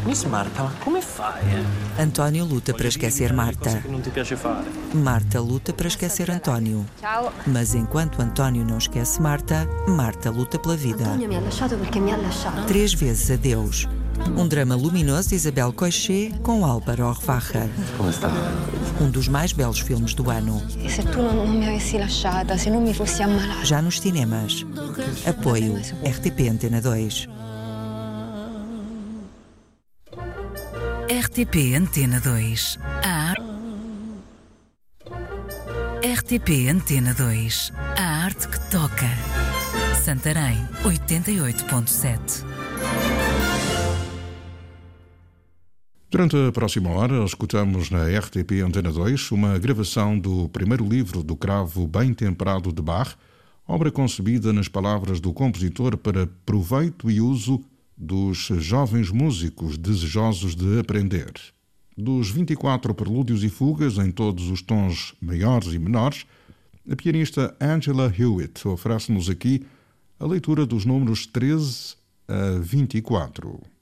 Miss Marta, ma come fai? António luta para esquecer Marta. Cosa che non ti piace fare. Marta luta para esquecer António. Ciao. Mas enquanto António não esquece Marta, Marta luta pela vida. Antonio mi ha lasciato perché mi ha lasciato. 3 vezes adeus. Um drama luminoso de Isabel Coixet com Álvaro Orvacher. Come sta? Um dos mais belos filmes do ano. E se tu non mi avessi lasciata, se non mi fossi ammalata? Já nos cinemas. Apoio RTP Antena 2. RTP Antena 2. RTP Antena 2. A arte que toca. Santarém 88.7. Durante a próxima hora, escutamos na RTP Antena 2 uma gravação do primeiro livro do Cravo Bem Temperado de Bach, obra concebida nas palavras do compositor para proveito e uso dos jovens músicos desejosos de aprender. Dos 24 prelúdios e fugas em todos os tons maiores e menores, a pianista Angela Hewitt oferece-nos aqui a leitura dos números 13 a 24.